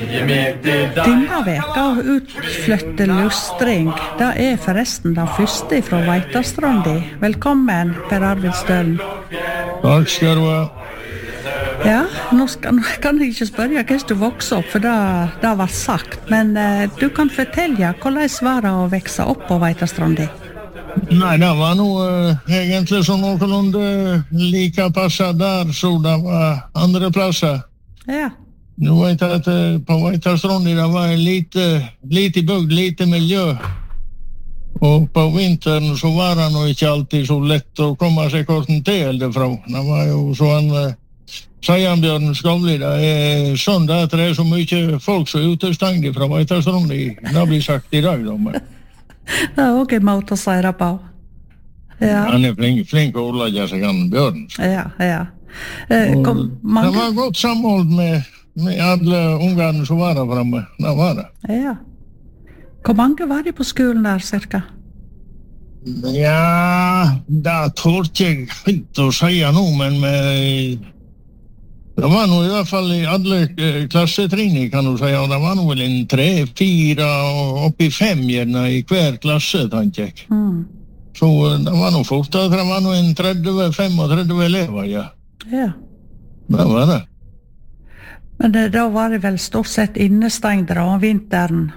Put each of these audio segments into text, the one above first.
Dimaveka og utflytte lustring, det forresten den første fra Veitastrandi. Velkommen, Per Arvid Stølen. Takk skal du ha. Ja, nå kan jeg ikke spørre hvordan du vokste opp, for det var sagt. Men du kan fortelle, hvordan var det å vekse opp på Veitastrandi? Nei, det var nog egentlig så noenlunde lika passet der, så det var andre plasser. Ja. Nu vet jag att på Veitastrandi det var lite bygd, lite miljö. Och på vintern så var det nog inte alltid så lätt att komma sig korten till därifrån. Det var ju så en Seianbjörn Skavli, det är sånt att det är så mycket folk så utestängd från Veitastrandi. Det blir sagt idag då. Det är också en måte att säga det på. Ja. Han är flink att hålla sig an Björn. Ja. Det var gott samhold med alla ungarna som var där framme. Det var det. Ja. Hvor mange var de på skolen der, cirka? Ja, det torde jeg ikke å si nå, men det var nog i alla fall i alla klassetrinning kan du säga. Det var nog väl en 3, 4 och upp i 5 gärna i hver klasse, tänkte jag. Så det var nog fortare, det var nog en 35 elever, ja. Ja. Det var det. Men då var det väl stort sett innestängd om vintern?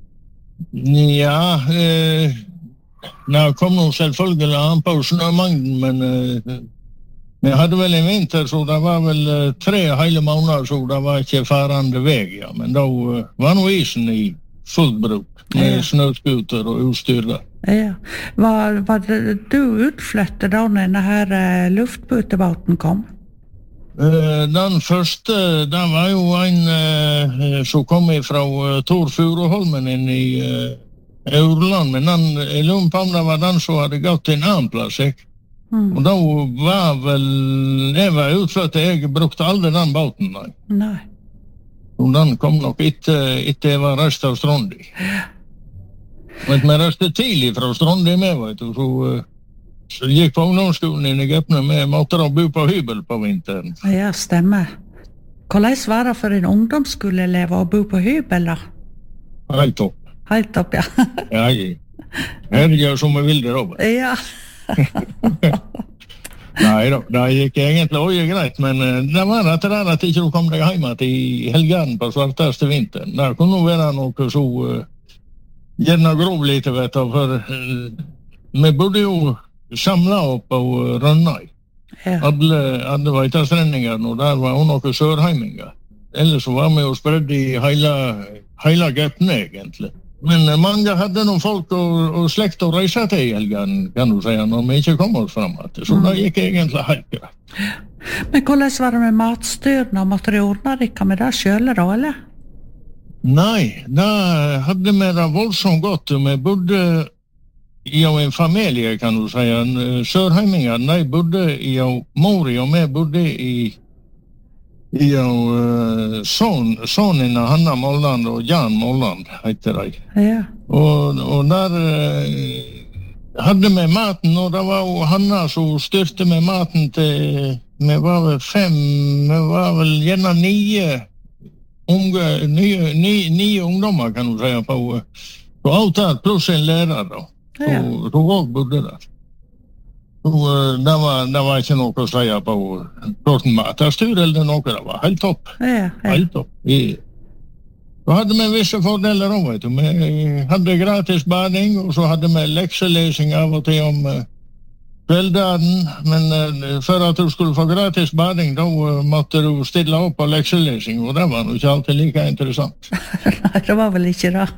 Ja, det kom nog selvfølgelig an på snømangden, men vi hade väl en vinter så det var väl 3 hela månader så det var inte farande väg, ja. Men då var nog isen i fullt bruk med snöskuter och utstyr där. Ja. Var du utflyttad då när den här luftbåten kom? Den første, den var jo en som kom ifrån Tor Furuholmen inn i Urland, men den i Lumpamna var den som hade gått till en annan plats, ikke? Och då var väl, det var utflyttet, jag brukte aldrig den båten, nej. Och den kom nog inte var rest av Strandi. Men med reste tidlig från Strandi med, vet du, så gick på ungdomsskolen i Gäppne med måter att bo på hybel på vintern. Ja, stämmer. Hvordan var det för en ungdomsskoleelev att bo på hybel då? Helt topp. Helt topp, ja. Ja. Här gör som jag vill då. Ja. Nej då, det gick egentligen också grejt, men det var att det att inte kom dig hemma till helgen på svartaste vintern. Det kunde nog vara något så gärna grov lite, vet du, för vi borde ju samla upp och rönna. Ja. Alla Veitastränningar och där var hon några sörheimingar. Eller så var vi och spredde i hela Gäppne egentligen. Men många hade nog folk och släkt att resa till i helgen, kan du säga, när de inte kom oss framåt. Så det gick egentligen helt greit. Men hvordan var det med matstyrene? Måtte du ordne dere med det selv da, eller? Nej, det hade med det våldsomt gott. Vi bodde i en familj, kan du säga. Sörheimingar, de bodde i Mori och vi bodde i sonen Hanna Molland och Jan Molland heter det. Ja. Och där hade med maten och det var Hanna som styrte med maten till, med var väl 5, med var väl gärna 9 ungdomar, kan du säga, på allt där plus en lärare då. Ja. Och då bodde där. Det var inte något att säga på korten matastyr eller något, det var helt topp. Ja. Helt topp. Då hade man vissa fördelar om, vet du. Vi hade gratis bading och så hade man läxeläsning av och till om kvälldagen. Men för att du skulle få gratis bading då måste du ställa upp på läxeläsning och det var nog inte alltid lika intressant. Nej, det var väl inte det.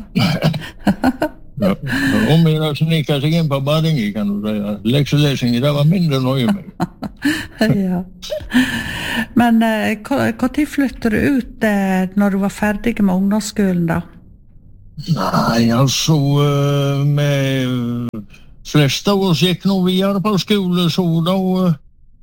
Ja. Om jag snickade sig in på bading, kan du säga. Läxeläsning, det var mindre nöje med. Ja. Men hva tid flyttade du ut när du var färdig med ungdomsskolan då? Nej, alltså med flesta av oss gick nog vidare på skolan så då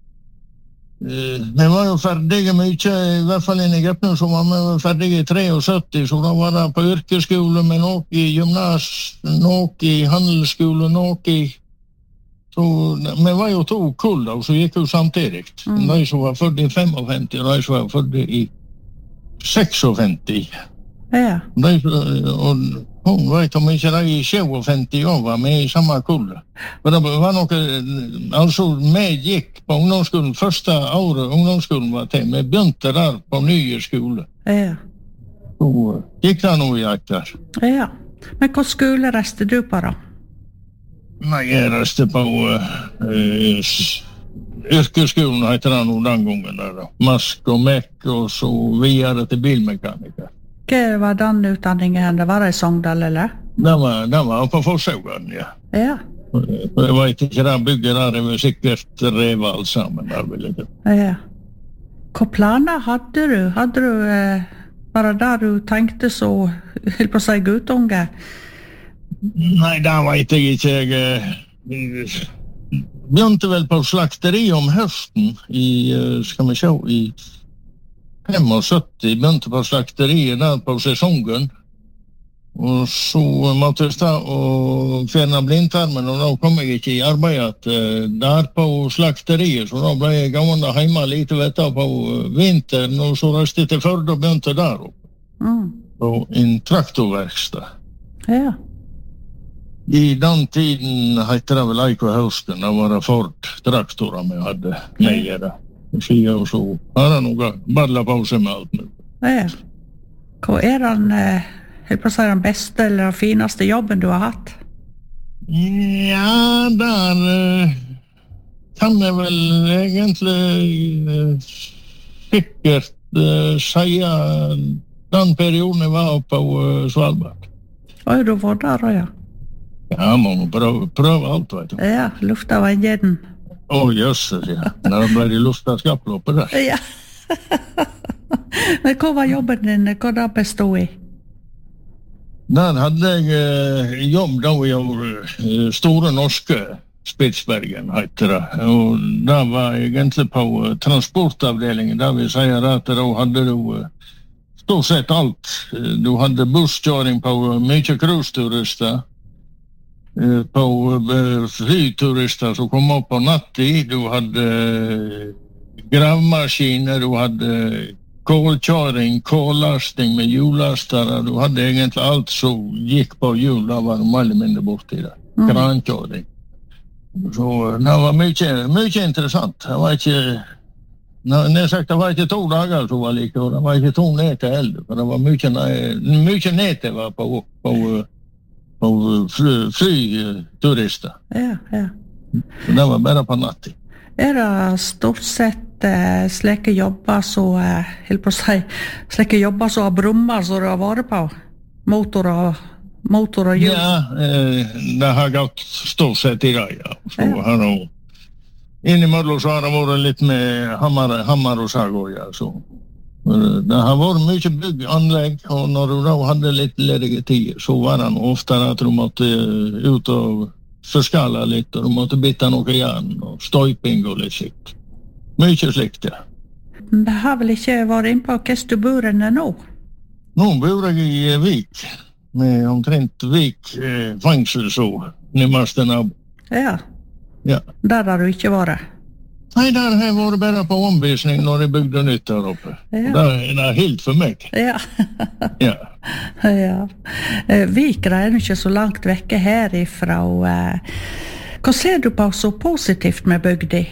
vi var ju färdiga mycket, i alla fall i Gäppne så var vi färdiga i 73 så då var det på yrkesskolan men och i gymnasiet, och i handelsskolan och i så vi var ju 2 kull då så gick vi samtidigt. De som var födda i 55 och de som var födda i 56. Ja. Och hon vet om inte det är 57 år var med i samma kull. Men det var nog alltså med gick på ungdomsskolan första året ungdomsskolan var till med begynte där på nya skola. Ja. Så gick det nog jag där. Ja. Men hva skole reiste du på da? Nej, jag reste på yrkesskolan heter det nog den gången där då. Mask och meck och så vidare till bilmekaniker. Hva var den utdanningen? Det var det i Sogndal, eller? Den var på Forsågen, ja. Ja. Jag vet inte, där bygger där är väl säkert reva allt sammen där vill jag. Ja. Hva planer hadde du? Hadde du bare der du tenkte så, helt på å si guttunge? Nej, det vet jag inte. Jag begynte väl på slakteri om hösten i, ska man se, i 75, begynte på slakteriet där på säsongen. Och så måtte jag stå och fjärna blindtarmen och då kom jag inte i arbetet där på slakteriet. Så då blev jag gående hemma lite veta på vintern och så reste till Förde och begynte där uppe. På en traktorverkstad. Ja. I den tiden hette det väl Eiko Hösten, det var det Ford traktorer vi hade nere. Och så har det nog badlat på sig med allt nu. Ja. Hva den, helt på å si den beste eller den finaste jobben du har hatt? Ja, där kan jag väl egentligen säkert säga den perioden jag var på Svalbard. Oj, du var där, ja. Ja, man pröva allt, vet du. Ja, lufta var gjedden. Jösses, ja. När det blev lufta skapploppet där. Ja. Men hva var jobben din? Hva det bestod i? Där hade jag jobb då jag var Stora Norske Spitsbergen heter det. Och där var jag egentligen på transportavdelningen. Där vill säga att då hade du stort sett allt. Du hade busskörning på mycket cruise-turister. På flygturister som kom upp på natten. Du hade gravmaskiner, du hade kolkörning, kollastning med hjullastare. Du hade egentligen allt som gick på hjul. Där var de väldigt mindre bort i det. Krankörning. Så det var mycket intressant. Det var inte, när jag sagt det var inte 2 dagar så var lika. Det var inte 2 nätter heller. För det var mycket nätter var på flygturister. Ja, ja. Så det var bara på natten. Det stort sett slike jobber så, helt på å si, slike jobber så har brummer så du har vært på? Motor og hjul? Ja, det har gått stort sett i det, ja. Så har det innimellom så har det vært litt med hammar og sag og ja, så. Det har varit mycket bygganlägg och när du då hade lite lediga tider så var det ofta att du måste ut och förskalla lite och du måste byta några järn och støyping och lite sikt. Mycket slikt, ja. Det har väl inte varit in på hva du bor enn nå? Nå bor jag i Vik med omtrent Vik fängsel så närmaste nabo. Ja. Ja. Der har du ikke vært? Nej, där har varit bara på omvisning när de byggde nytt där uppe. Ja. Det är helt för mig. Ja. Ja. Ja. Vikra är inte så långt vekke härifrån. Vad ser du på så positivt med bygdi?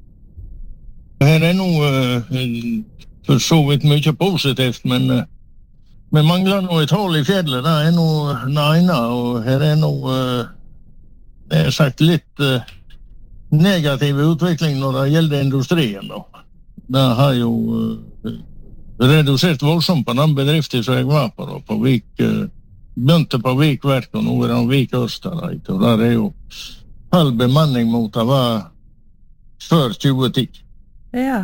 Här är nog för så vitt mycket positivt, men manglar nog ett hål i fjället. Det är nog näna och här är nog det är sagt lite negativ utveckling när det gäller industrin då. Det har ju reducerat våldsamt på den bedriften som jag var på då, på Vik, begynte på Vikverk och nu är det Vik Österreit och där är ju halv bemanning mot att vara för 2010. Ja.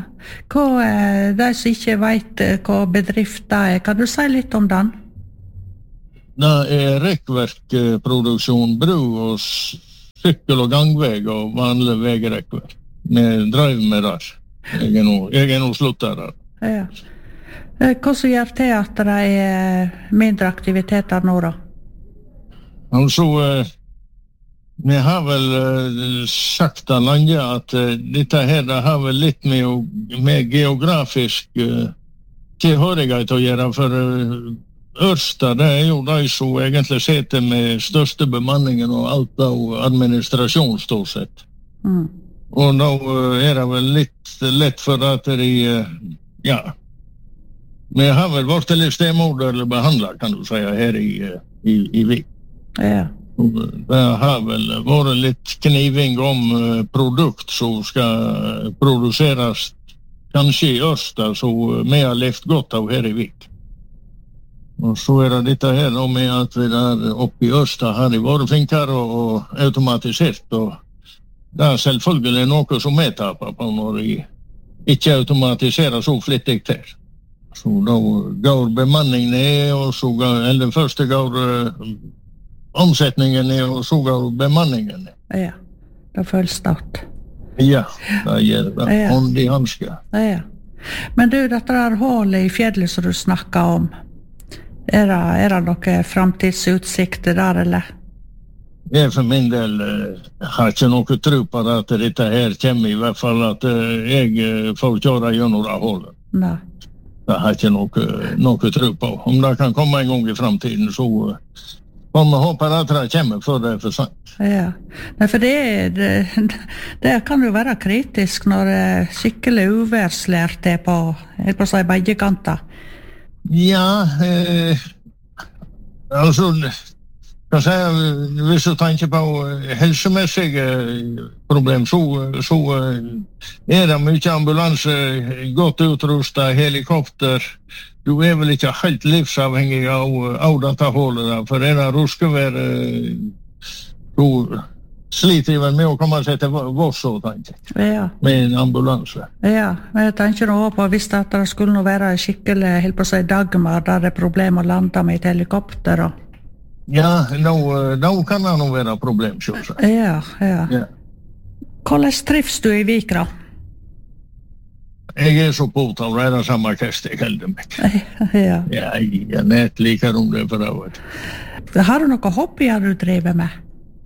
De som ikke vet hva bedrift det er, kan du si litt om den? Det är räckverkproduktion, bro och cykel- och gangväg och vanlig vägräckverk med drive med där. Jag är nog sluttat där. Ja. Hva som gjør til at det er mindre aktiviteter nå da? Alltså, vi har väl sagt länge att detta här det har väl lite med geografisk tilhøriga til å gjøre, for Ørsta, det jo de som egentlig sitter med største bemanningen og alt av administrasjon, stort sett. Og da det vel litt lett for at de, vi har vel vært litt stemoderlig behandlet, kan du si, her i Vik. Ja. Det har vel vært litt kniving om produkt som skal produseres kanskje i Ørsta, så vi har levt godt av her i Vik. Og så det dette her med at vi der oppe i Ørsta har de vært flinkere og automatisert, og det selvfølgelig noe som vi taper på når de ikke automatiserer så flittig til. Så da går bemanningen ned, og så eller første går omsetningen ned, og så går bemanningen ned. Ja, det føles stort. Ja, det gjør det. Åndig hanske. Ja. Men du, dette der hålet i fjellet som du snakket om, det noen framtidsutsikter der, eller? Jeg for min del har ikke noe tro på at dette her kommer, i hvert fall at jeg får kjøre gjennom det hålet. Nei. Det har ikke noe tro på. Om det kan komme en gang i fremtiden, så får vi håpe at det kommer før det for sent. Ja, nei, for det kan jo være kritisk når det skikkelig uværslært på begge kanter. Ja, altså, kan si, hvis du tenker på helsemessige problem, så det mye ambulanse, godt utrustet, helikopter. Du vel ikke helt livsavhengig av dette hålet, for det ruskevær, så sliter de vel med å komme seg til Voss, tenker jeg, med en ambulanse. Ja, men jeg tenker nå på hvis det skulle være skikkelig, helt på å si Dagmar, der det problem å lande med et helikopter. Ja, nå kan det nå være problem, selvsagt. Ja. Hvordan trives du i Vik, da? Jeg så på å være samme kast jeg helder meg. Ja. Ja, jeg nett liker om det for det var. Har du noen hobbyer du driver med?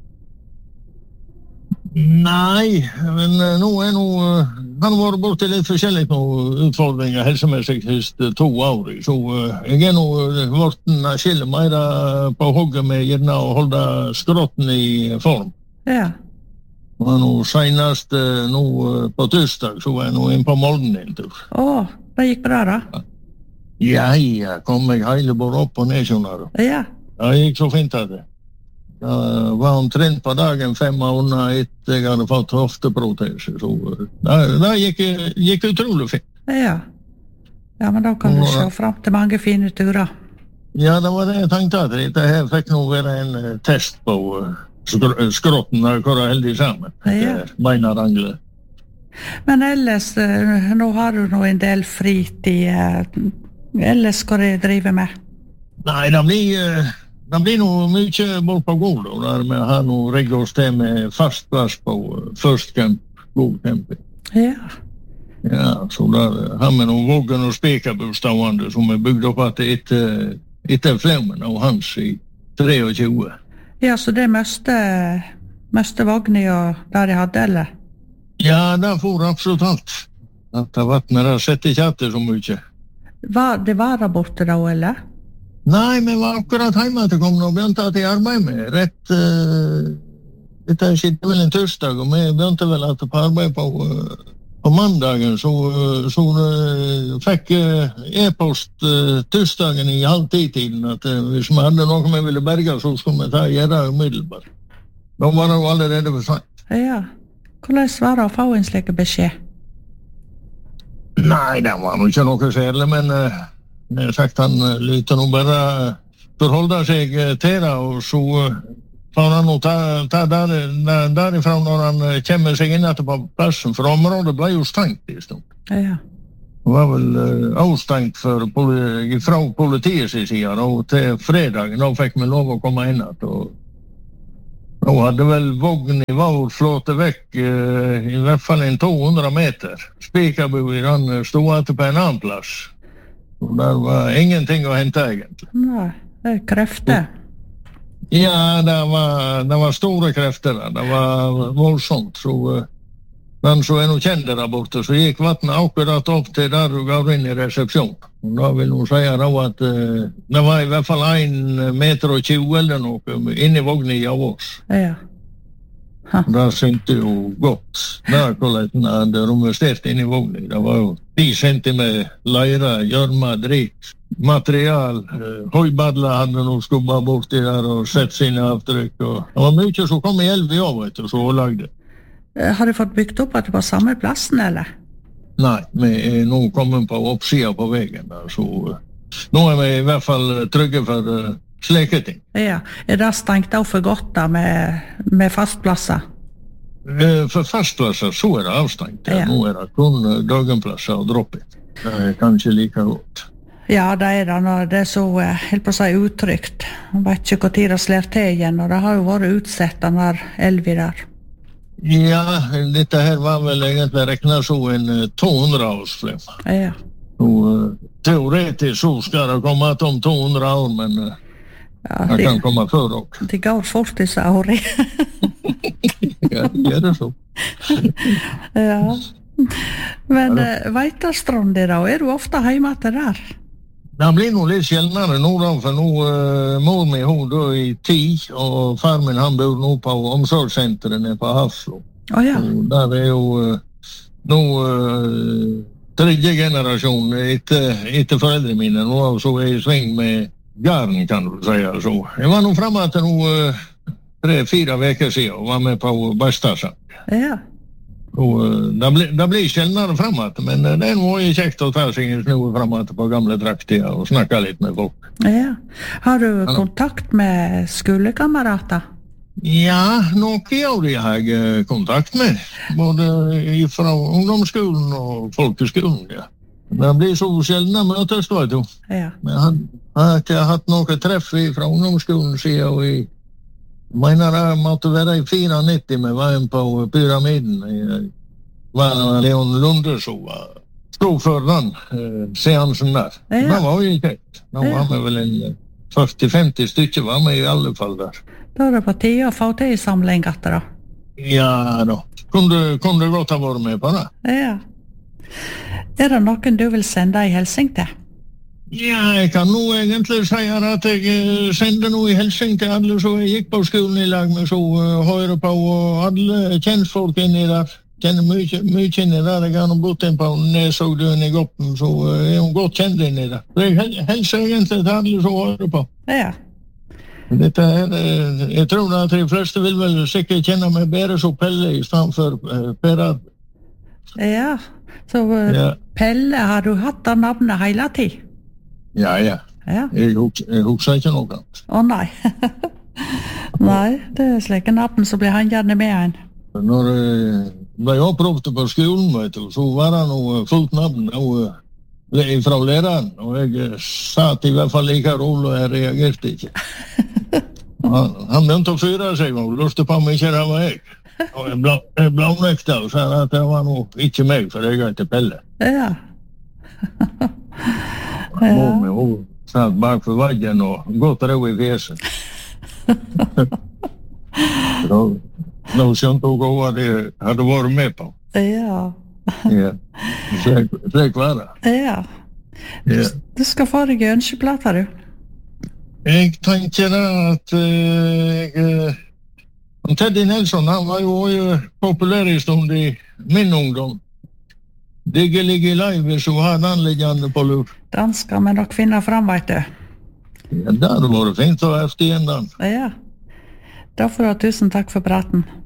Nei, men nå kan det være borte litt forskjellig noen utfordringer helsemessig siste 2 år. Så jeg nå vært skille mer på hogget med gjerne å holde skrotten i form. Ja. Og nå senest nå på tirsdag så var jeg nå inn på Molden en tur. Det gikk bra da? Ja, kom jeg hele bare opp og ned, skjønner du. Ja. Det gikk så fint at det. Det var omtrent på dagen 5 måneder etter jeg hadde fått hofteprotese, så det gikk utrolig fint. Ja, men da kan du se frem til mange fine turer. Ja, det var det jeg tenkte at dette her fikk nå være en test på skrotten og hvor heldig sammen. Ja. Beina rangler. Men ellers, nå har du nå en del fritid. Ellers hva du driver med? Nei, det blir noe mye bort på god, der vi har noe rigget oss til med fast plass på First Camp, god camping. Ja. Ja, så der har vi noen vågen og spekabostående som bygd opp etter Flaumen og hans i 23. Ja, så det meste vogner og der jeg hadde, eller? Ja, det får absolutt alt. At vattnet der setter ikke etter så mye. Det var der borte da, eller? Nei, vi var akkurat hjemme til å komme og begynte at jeg arbeid med. Dette skjedde vel en tirsdag, og vi begynte vel at på arbeid på mandagen, så fikk e-post tirsdagen i 9:30-tiden, at hvis vi hadde noe vi ville berge, så skulle vi gjøre det umiddelbart. Da var det jo allerede for sent. Ja, hvordan var det å få en slik beskjed? Nei, det var ikke noe særlig, men jeg har sagt han lytter nå bare forholde seg til det, og så får han nå ta derifra når han kommer seg inn etter på plassen, for området ble jo stengt i stund. Ja. Det var vel avstengt fra politiets side, og til fredagen da fikk vi lov å komme inn at, og da hadde vel vogn i vår flåte vekk i hvert fall en 200 meter. Spikerbuen han stod etter på en annen plass. Og der var ingenting å hente egentlig. Nei, det krefter. Ja, det var store krefter der. Det var voldsomt. Så Men så noe kjente der borte, så gikk vattnet akkurat opp til der du går inn i resepsjonen. Og da vil hun si da at det var i hvert fall 1,20 meter eller noe inni vognen av oss. Ja. Det syntes jo godt. Der hvordan den hadde romestert inni vognen. Det var jo 10 centimeter leire, gjørma, drit, material. Høybadler hadde noe skubba borti der og sett sine avtrykk. Og det var mye som kom i elv i år, vet du, så hun lagde. Har du fått bygd opp at det var samme plassen, eller? Nei, vi nå kommet på oppsida på veien. Så nå vi i hvert fall trygge for slike ting. Ja, det stengt av for godt da med fastplasser? For fastplasser så det avstengt. Ja. Nå det kun dagenplasser og droppet. Det kanskje like godt. Ja, det det når det så, helt på å si, utrygt. Jeg vet ikke hvor tid det slår til igjen, og det har jo vært utsett den der elvi der. Ja, dette her var vel egentlig regnet så en 200-årsflem. Ja. Og teoretisk så skal det komme om 200 år, men det kan komme før også. Det går fort disse årene. Ja, det det så. Ja. Men Veitastrand da, du ofte hjemme til der? Det blir nå litt sjeldnere nå da, for nå mor mi hun da i 10, og far min han bor nå på omsorgssenteret nede på Hafslo. Ja. Og der jo nå tredje generasjon etter foreldre mine, nå så i sving med garden, kan du si. Så. Jeg var nå fremme til nå 3-4 veker siden og var med på Bastasa. Ja. Og det blir sjeldnere fremover, men det noe kjekt å ta seg en snoe fremover på gamle trakter og snakke litt med folk. Ja. Har du kontakt med skolekamerater? Ja, noen av de har jeg kontakt med, både fra ungdomsskolen og folkeskolen, ja. Det blir så sjeldne møtes, vet du. Ja. Men jeg har ikke hatt noe treff fra ungdomsskolen siden, og jeg mener det måtte være i 94 med veien på pyramiden. Det var Leon Lunde som stod for den seansen der. Ja. Det var jo kjekt. Da var vi vel en 40-50 stykker var vi i alle fall der. Da det på tide å få til samling etter da? Ja da. Kunne du godt ha vært med på det? Ja. Det noen du vil sende i hilsing til? Ja, jeg kan nå egentlig si at jeg sender noe i hilsing til alle som jeg gikk på skolen i lag med, så hører på, og alle kjentfolk inni der. Kjenner mye inni der. Jeg har nå bodd inn på Nesogdøen i Goppen, så hun godt kjent inni der. Så jeg hilser egentlig til alle som hører på. Ja. Dette her, jeg tror at de fleste vil vel sikkert kjenne meg bedre som Pelle i stedet for Per Arvid. Ja, så Pelle, har du hatt det navnet hele tiden? Ja. Jeg husker ikke noe annet. Nei. Nei, det slike navn som blir han gjerne med en. Når jeg ble oppropte på skolen, vet du, så var det noe fullt navn fra læreren, og jeg satt i hvert fall like rolig, og jeg reagerte ikke. Han begynte å fyre seg, og lurte på meg ikke det var jeg. Og jeg blånekta og sa at det var noe ikke meg, for jeg heter Pelle. Ja. Mor mi, hun satt bak for vaggen og godt ro i fjeset. Nå skjønte hun hva de hadde vært med på. Ja. Ja, slik var det. Ja. Du skal få deg ønskeplater, du. Jeg tenker at Teddy Nelson, han var jo populær i stund i min ungdom. Digge ligge live, så har den liggende på lur. Den skal vi nok finne fram, vet du. Ja, det hadde vært fint å ha efter igjen den. Ja. Da får du ha tusen takk for praten.